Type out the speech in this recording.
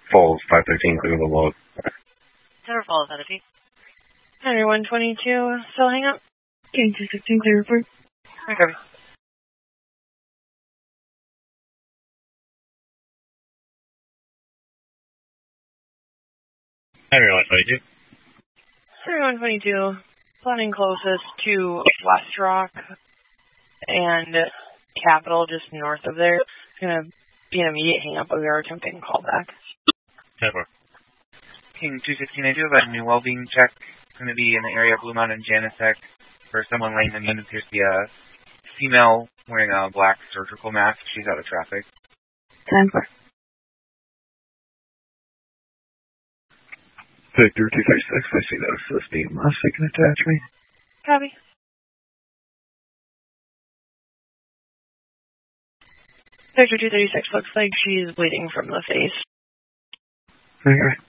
Falls 513, clear the load. Center Falls, out of T. Henry 122, still hang up. King 216, clear report. Okay. Henry 122. Henry 122, planning closest to West Rock and Capitol, just north of there. It's going to be an immediate hang up, but we are attempting a call back. 10-4. King 216, I do have a new well-being check. It's going to be in the area of Blue Mountain, Janicek, for someone laying on the end. Appears to be a female wearing a black surgical mask. She's out of traffic. 10-4. Victor 236, I see that assist EMS. They can attach me. Copy. Victor 236 looks like she's bleeding from the face. Okay.